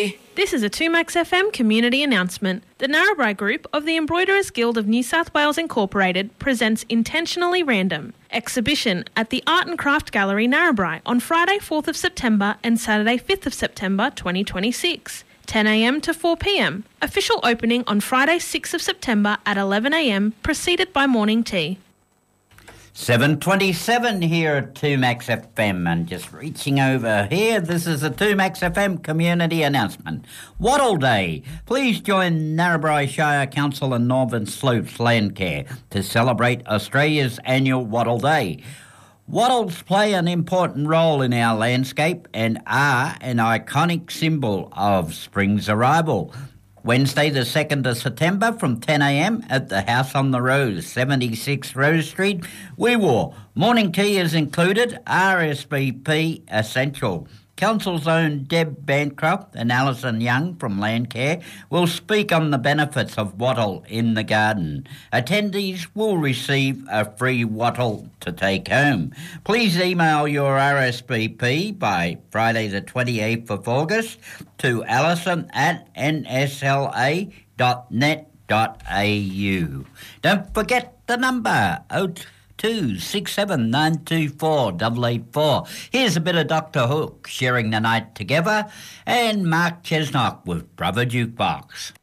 year. This is a 2Max FM community announcement. The Narrabri Group of the Embroiderers Guild of New South Wales Incorporated presents Intentionally Random exhibition at the Art and Craft Gallery Narrabri on Friday 4th of September and Saturday 5th of September 2026. 10am to 4pm. Official opening on Friday 6th of September at 11am, preceded by morning tea. 7:27 here at 2Max FM, and just reaching over here, this is a 2Max FM community announcement. Wattle Day. Please join Narrabri Shire Council and Northern Slopes Landcare to celebrate Australia's annual Wattle Day. Wattles play an important role in our landscape and are an iconic symbol of spring's arrival. Wednesday the 2nd of September from 10am at the House on the Rose, 76 Rose Street, Wee Waa. Morning tea is included, RSVP essential. Council's own Deb Bancroft and Alison Young from Landcare will speak on the benefits of wattle in the garden. Attendees will receive a free wattle to take home. Please email your RSVP by Friday the 28th of August to alison@nsla.net.au. Don't forget the number, 0267924884. Here's a bit of Dr. Hook sharing the night together, and Mark Chesnock with Brother Jukebox.